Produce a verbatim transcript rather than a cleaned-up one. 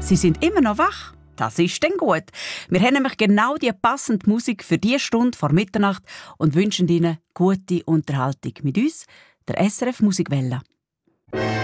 Sie sind immer noch wach. Das ist dann gut. Wir haben nämlich genau die passende Musik für diese Stunde vor Mitternacht und wünschen Ihnen gute Unterhaltung mit uns, der S R F Musikwelle.